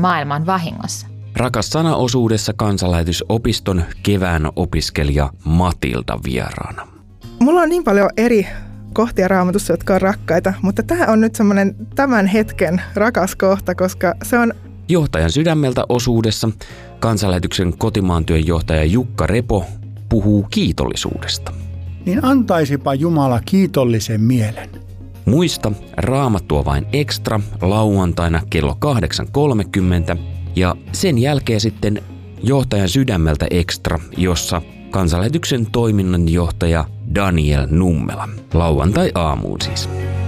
maailman vahingossa. Rakas sana-osuudessa kansanlähetysopiston kevään opiskelija Matilda vieraana. Mulla on niin paljon eri kohtia Raamatussa, jotka on rakkaita, mutta tämä on nyt semmoinen tämän hetken rakas kohta, koska se on Johtajan sydämeltä osuudessa kansanlähetyksen kotimaantyön johtaja Jukka Repo puhuu kiitollisuudesta. Niin antaisipa Jumala kiitollisen mielen. Muista Raamattua vain ekstra lauantaina kello 8.30 ja sen jälkeen sitten Johtajan sydämeltä ekstra, jossa kansanlähetyksen toiminnanjohtaja Daniel Nummela. Lauantai-aamuun siis.